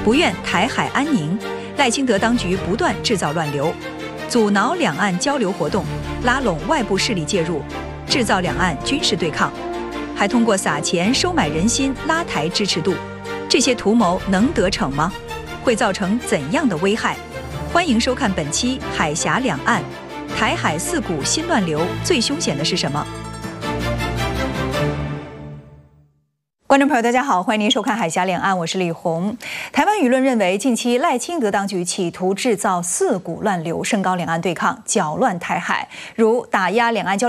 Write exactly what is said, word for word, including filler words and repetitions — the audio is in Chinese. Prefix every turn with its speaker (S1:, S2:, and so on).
S1: 不愿台海安宁，赖清德当局不断制造乱流，阻挠两岸交流活动，拉拢外部势力介入，制造两岸军事对抗，还通过撒钱收买人心，拉抬支持度。这些图谋能得逞吗？会造成怎样的危害？欢迎收看本期《海峡两岸》，台海四股新乱流，最凶险的是什么？观众朋友，大家好，欢迎您收看《海峡两岸》，我是李红。台湾舆论认为，近期赖清德当局企图制造四股乱流，升高两岸对抗，搅乱台海，如打压两岸交